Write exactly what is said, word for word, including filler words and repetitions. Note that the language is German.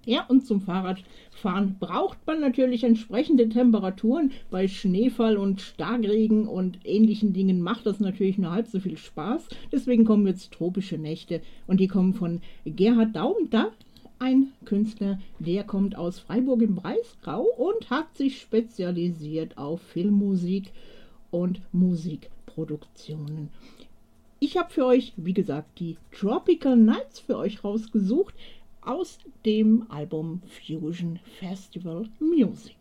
Ja, und zum Fahrradfahren braucht man natürlich entsprechende Temperaturen. Bei Schneefall und Starkregen und ähnlichen Dingen macht das natürlich nur halb so viel Spaß. Deswegen kommen jetzt tropische Nächte und die kommen von Gerhard Daum. Da ein Künstler, der kommt aus Freiburg im Breisgau und hat sich spezialisiert auf Filmmusik und Musikproduktionen. Ich habe für euch, wie gesagt, die Tropical Nights für euch rausgesucht aus dem Album Fusion Festival Music.